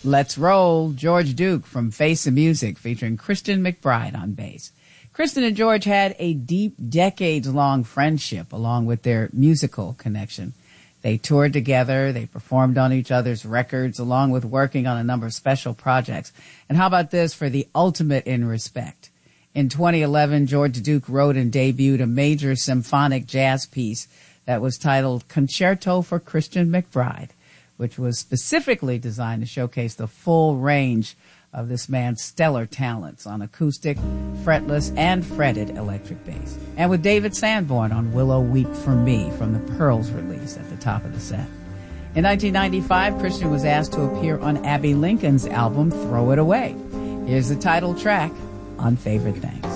Let's roll. George Duke from Face of Music featuring Christian McBride on bass. Kristen and George had a deep, decades-long friendship along with their musical connection. They toured together, they performed on each other's records, along with working on a number of special projects. And how about this for the ultimate in respect? In 2011, George Duke wrote and debuted a major symphonic jazz piece that was titled Concerto for Christian McBride, which was specifically designed to showcase the full range of this man's stellar talents on acoustic, fretless, and fretted electric bass. And with David Sanborn on Willow Weep for Me from the Pearls release at the top of the set. In 1995, Christian was asked to appear on Abbey Lincoln's album Throw It Away. Here's the title track on Favorite Things.